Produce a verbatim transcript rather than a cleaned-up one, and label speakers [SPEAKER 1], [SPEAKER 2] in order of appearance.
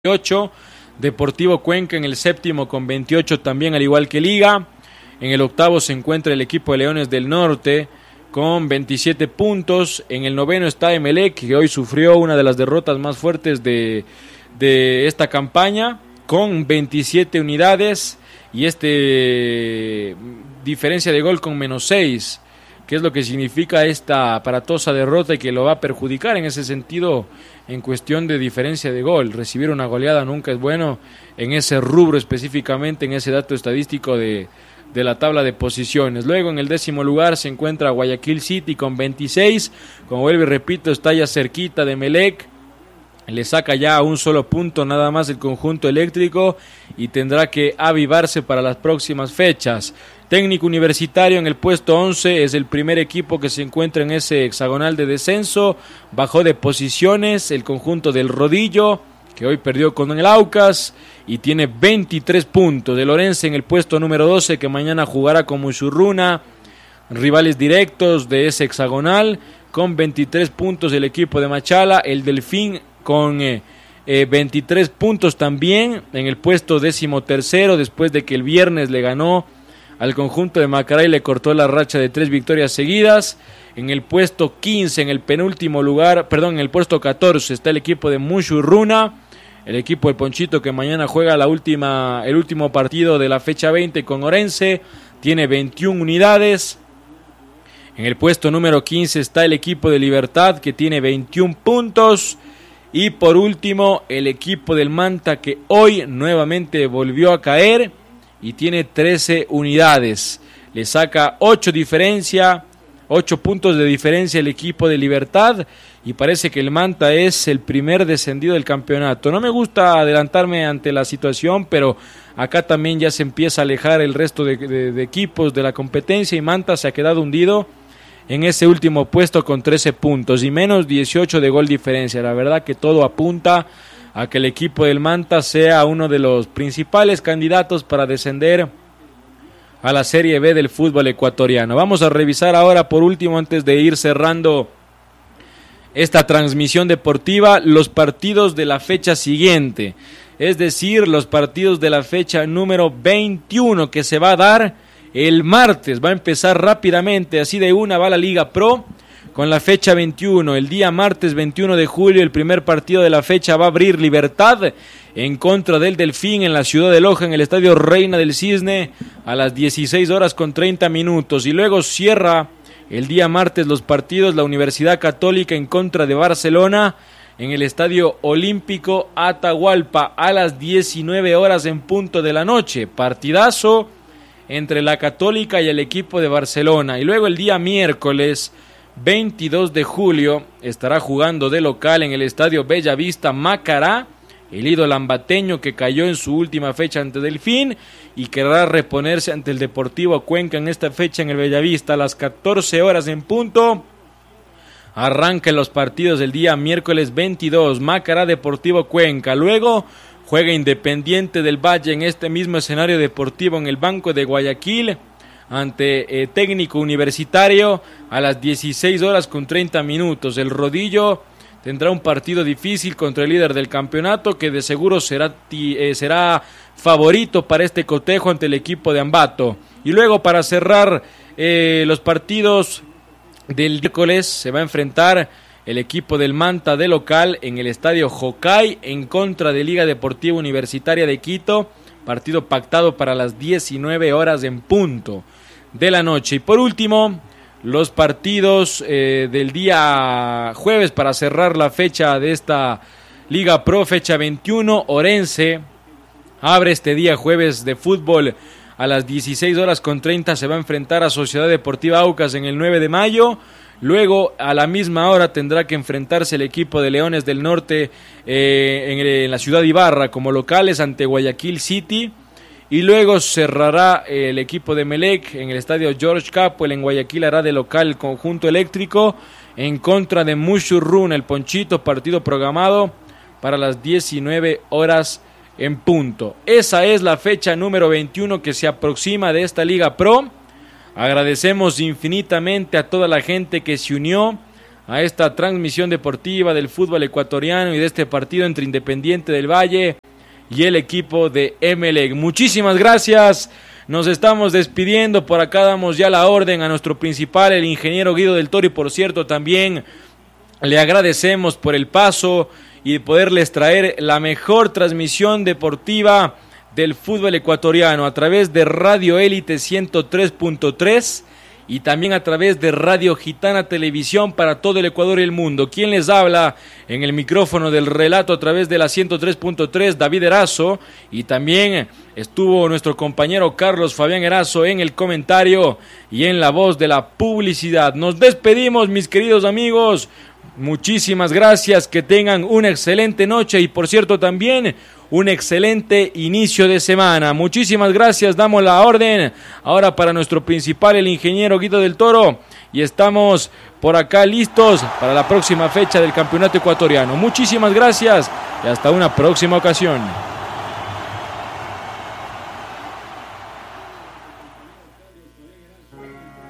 [SPEAKER 1] veintiocho, Deportivo Cuenca en el séptimo con veintiocho también, al igual que Liga. En el octavo se encuentra el equipo de Leones del Norte con veintisiete puntos. En el noveno está Emelec, que hoy sufrió una de las derrotas más fuertes de, de esta campaña, con veintisiete unidades y este diferencia de gol con menos seis, que es lo que significa esta aparatosa derrota y que lo va a perjudicar en ese sentido en cuestión de diferencia de gol. Recibir una goleada nunca es bueno en ese rubro específicamente, en ese dato estadístico de, de la tabla de posiciones. Luego en el décimo lugar se encuentra Guayaquil City con veintiséis, como vuelvo y repito, está ya cerquita de Emelec. Le saca ya un solo punto nada más el conjunto eléctrico y tendrá que avivarse para las próximas fechas. Técnico Universitario en el puesto once, es el primer equipo que se encuentra en ese hexagonal de descenso. Bajó de posiciones el conjunto del Rodillo, que hoy perdió con el Aucas y tiene veintitrés puntos. El Orense en el puesto número doce, que mañana jugará con Muchurruna, rivales directos de ese hexagonal, con veintitrés puntos el equipo de Machala. El Delfín con eh, eh, veintitrés puntos también en el puesto décimo tercero, después de que el viernes le ganó al conjunto de Macará y le cortó la racha de tres victorias seguidas. En el puesto quince, en el penúltimo lugar, perdón, en el puesto catorce está el equipo de Muchurruna, el equipo del Ponchito, que mañana juega la última, el último partido de la fecha veinte con Orense, tiene veintiuna unidades. En el puesto número quince está el equipo de Libertad, que tiene veintiún puntos. Y por último, el equipo del Manta, que hoy nuevamente volvió a caer y tiene trece unidades. Le saca ocho diferencia, ocho puntos de diferencia el equipo de Libertad, y parece que el Manta es el primer descendido del campeonato. No me gusta adelantarme ante la situación, pero acá también ya se empieza a alejar el resto de, de, de equipos de la competencia, y Manta se ha quedado hundido en ese último puesto con trece puntos y menos dieciocho de gol diferencia. La verdad que todo apunta a que el equipo del Manta sea uno de los principales candidatos para descender a la Serie B del fútbol ecuatoriano. Vamos a revisar ahora, por último, antes de ir cerrando esta transmisión deportiva, los partidos de la fecha siguiente, es decir, los partidos de la fecha número veintiuno, que se va a dar el martes. Va a empezar rápidamente, así de una va la Liga Pro con la fecha veintiuno. El día martes veintiuno de julio, el primer partido de la fecha va a abrir Libertad en contra del Delfín en la ciudad de Loja, en el estadio Reina del Cisne, a las dieciséis horas con treinta minutos. Y luego cierra el día martes los partidos la Universidad Católica en contra de Barcelona en el estadio Olímpico Atahualpa a las diecinueve horas en punto de la noche. Partidazo entre la Católica y el equipo de Barcelona. Y luego el día miércoles veintidós de julio estará jugando de local en el estadio Bellavista Macará, el ídolo ambateño, que cayó en su última fecha ante Delfín y querrá reponerse ante el Deportivo Cuenca en esta fecha en el Bellavista a las catorce horas en punto. Arrancan los partidos del día miércoles veintidós, Macará Deportivo Cuenca. Luego juega Independiente del Valle en este mismo escenario deportivo en el Banco de Guayaquil ante eh, Técnico Universitario a las dieciséis horas con treinta minutos. El Rodillo tendrá un partido difícil contra el líder del campeonato, que de seguro será, eh, será favorito para este cotejo ante el equipo de Ambato. Y luego, para cerrar eh, los partidos del miércoles, se va a enfrentar el equipo del Manta de local en el estadio Jocay en contra de Liga Deportiva Universitaria de Quito, partido pactado para las diecinueve horas en punto de la noche. Y por último, los partidos eh, del día jueves para cerrar la fecha de esta Liga Pro, fecha veintiuno. Orense abre este día jueves de fútbol a las dieciséis horas con treinta, se va a enfrentar a Sociedad Deportiva Aucas en el nueve de mayo. Luego, a la misma hora, tendrá que enfrentarse el equipo de Leones del Norte eh, en, en la ciudad de Ibarra como locales ante Guayaquil City. Y luego cerrará el equipo de Emelec en el estadio George Capwell en Guayaquil, hará de local el conjunto eléctrico en contra de Muchurruna, el Ponchito, partido programado para las diecinueve horas en punto. Esa es la fecha número veintiuno que se aproxima de esta Liga Pro. Agradecemos infinitamente a toda la gente que se unió a esta transmisión deportiva del fútbol ecuatoriano y de este partido entre Independiente del Valle y el equipo de Emelec. Muchísimas gracias. Nos estamos despidiendo. Por acá damos ya la orden a nuestro principal, el ingeniero Guido del Toro, y por cierto también le agradecemos por el paso y poderles traer la mejor transmisión deportiva del fútbol ecuatoriano a través de Radio Élite ciento tres punto tres y también a través de Radio Gitana Televisión para todo el Ecuador y el mundo. ¿Quién les habla en el micrófono del relato a través de la ciento tres punto tres? David Erazo, y también estuvo nuestro compañero Carlos Fabián Erazo en el comentario y en la voz de la publicidad. Nos despedimos, mis queridos amigos. Muchísimas gracias, que tengan una excelente noche y por cierto también un excelente inicio de semana. Muchísimas gracias, damos la orden ahora para nuestro principal, el ingeniero Guido del Toro, y estamos por acá listos para la próxima fecha del campeonato ecuatoriano. Muchísimas gracias y hasta una próxima ocasión.